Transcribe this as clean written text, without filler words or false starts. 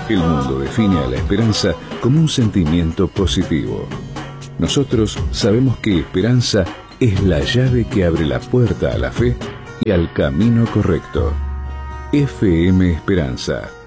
El mundo define a la esperanza como un sentimiento positivo. Nosotros sabemos que esperanza es la llave que abre la puerta a la fe y al camino correcto. FM Esperanza